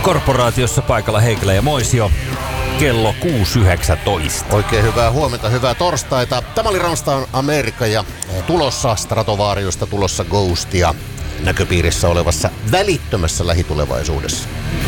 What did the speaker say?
Korporaatiossa paikalla Heikelä ja Moisio. Kello 6.19. Oikein hyvää huomenta, hyvää torstaita. Tämä oli Rammstein Amerikka ja tulossa Stratovariusta, tulossa Ghostia näköpiirissä olevassa välittömässä lähitulevaisuudessa.